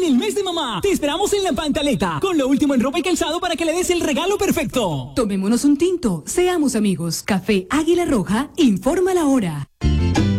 en el mes de mamá. Te esperamos en La Pantaleta, con lo último en ropa y calzado para que le des el regalo perfecto. Tomémonos un tinto, seamos amigos. Café Águila Roja, informa la hora.